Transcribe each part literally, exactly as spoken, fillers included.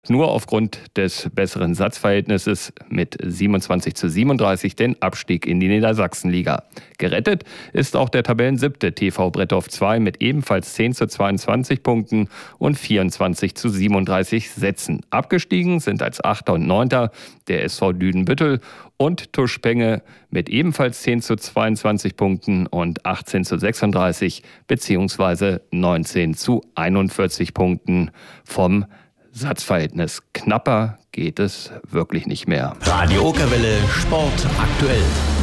nur aufgrund des besseren Satzverhältnisses mit siebenundzwanzig zu siebenunddreißig den Abstieg in die Niedersachsenliga. Gerettet ist auch der Tabellensiebte T V Brettorf zwei mit ebenfalls zehn zu zweiundzwanzig Punkten und vierundzwanzig zu siebenunddreißig Sätzen. Abgestiegen sind als Achter und Neunter der S V Düdenbüttel und Tusch Penge mit ebenfalls zehn zu zweiundzwanzig Punkten und achtzehn zu sechsunddreißig bzw. neunzehn zu einundvierzig Punkten vom Satzverhältnis. Knapper geht es wirklich nicht mehr. Radio Okerwelle Sport aktuell.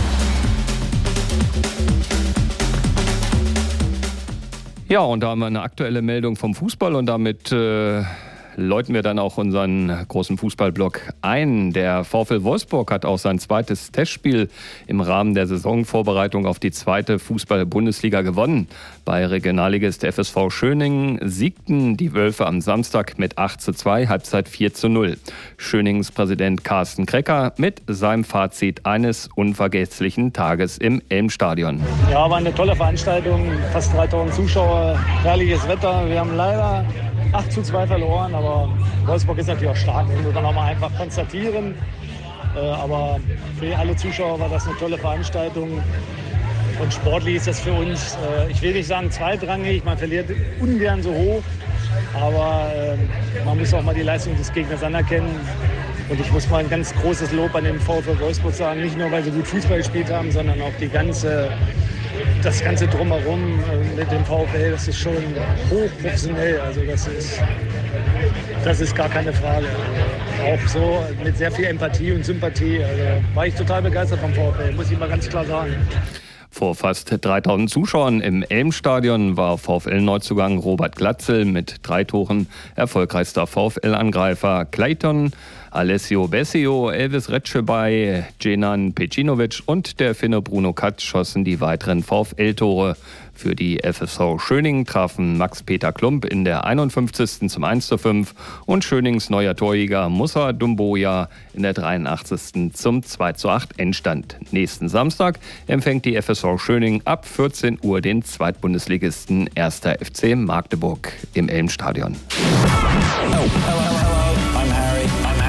Ja, und da haben wir eine aktuelle Meldung vom Fußball und damit äh, läuten wir dann auch unseren großen Fußballblock ein. Der VfL Wolfsburg hat auch sein zweites Testspiel im Rahmen der Saisonvorbereitung auf die zweite Fußball-Bundesliga gewonnen. Bei Regionalligist F S V Schöningen siegten die Wölfe am Samstag mit acht zu zwei, Halbzeit vier zu null. Schöningens Präsident Carsten Krecker mit seinem Fazit eines unvergesslichen Tages im Elmstadion. Ja, war eine tolle Veranstaltung, fast dreitausend Zuschauer, herrliches Wetter. Wir haben leider acht zu zwei verloren, aber Wolfsburg ist natürlich auch stark, das muss man auch mal einfach konstatieren. Aber für alle Zuschauer war das eine tolle Veranstaltung. Und sportlich ist das für uns, ich will nicht sagen zweitrangig, man verliert ungern so hoch, aber man muss auch mal die Leistung des Gegners anerkennen. Und ich muss mal ein ganz großes Lob an den VfL Wolfsburg sagen, nicht nur, weil sie gut Fußball gespielt haben, sondern auch die ganze, das ganze Drumherum mit dem VfL, das ist schon hochprofessionell. Also das ist, das ist gar keine Frage. Auch so mit sehr viel Empathie und Sympathie. Also war ich total begeistert vom VfL, muss ich mal ganz klar sagen. Vor fast dreitausend Zuschauern im Elmstadion war VfL-Neuzugang Robert Glatzel mit drei Toren erfolgreichster VfL-Angreifer. Clayton, Alessio Bessio, Elvis Retschebay, Cenan Pecinovic und der Finne Bruno Katz schossen die weiteren VfL-Tore. Für die F S V Schöningen trafen Max-Peter Klump in der einundfünfzigsten zum eins zu fünf und Schönings neuer Torjäger Musa Dumboya in der dreiundachtzigsten zum zwei zu acht Endstand. Nächsten Samstag empfängt die F S V Schöningen ab vierzehn Uhr den Zweitbundesligisten erster F C Magdeburg im Elmstadion. Oh, hello, hello. I'm Harry. I'm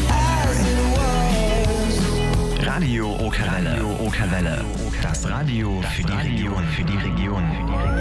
Harry. Radio Okerwelle. Radio Okerwelle. Das Radio für die Region. Für die Region.